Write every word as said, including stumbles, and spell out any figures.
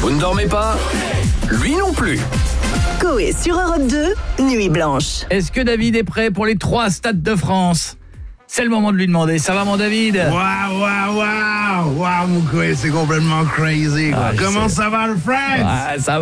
Vous ne dormez pas? Lui non plus. Coé sur Europe deux, Nuit Blanche. Est-ce que David est prêt pour les trois stades de France? C'est le moment de lui demander. Ça va, mon David? Waouh, waouh, waouh! Waouh, mon Coé, c'est complètement crazy, quoi. Ah, Comment sais. ça va, le Fred? Ah, ça